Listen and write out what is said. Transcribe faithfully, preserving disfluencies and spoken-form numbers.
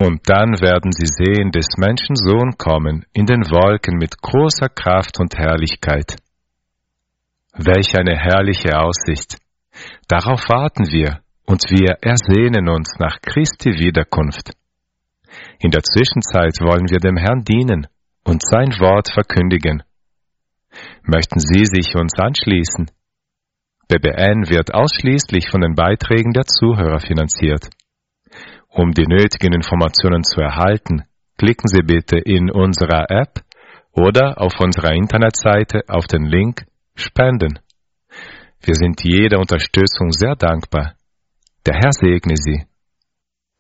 Und dann werden sie sehen des Menschen Sohn kommen in den Wolken mit großer Kraft und Herrlichkeit. Welch eine herrliche Aussicht! Darauf warten wir, und wir ersehnen uns nach Christi Wiederkunft. In der Zwischenzeit wollen wir dem Herrn dienen und sein Wort verkündigen. Möchten Sie sich uns anschließen? B B N wird ausschließlich von den Beiträgen der Zuhörer finanziert. Um die nötigen Informationen zu erhalten, klicken Sie bitte in unserer App oder auf unserer Internetseite auf den Link Spenden. Wir sind jeder Unterstützung sehr dankbar. Der Herr segne Sie.